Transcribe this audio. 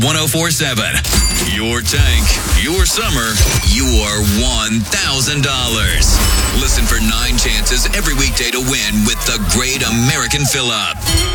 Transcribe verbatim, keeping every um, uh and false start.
ten forty-seven. Your tank, your summer, your one thousand dollars. Listen for nine chances every weekday to win with the Great American Fill-Up.